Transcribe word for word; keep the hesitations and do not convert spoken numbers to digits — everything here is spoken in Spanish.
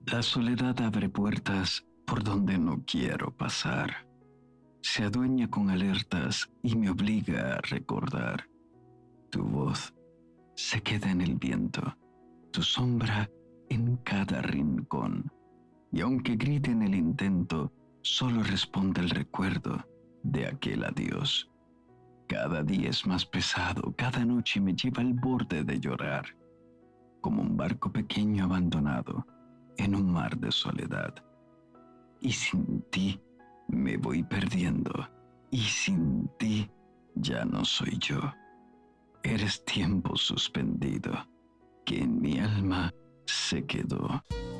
La soledad abre puertas por donde no quiero pasar. Se adueña con alertas y me obliga a recordar. Tu voz se queda en el viento, tu sombra en cada rincón. Y aunque grite en el intento, solo responde el recuerdo de aquel adiós. Cada día es más pesado, cada noche me lleva al borde de llorar, como un barco pequeño abandonado en un mar de soledad. Y sin ti me voy perdiendo, y sin ti ya no soy yo. Eres tiempo suspendido que en mi alma se quedó.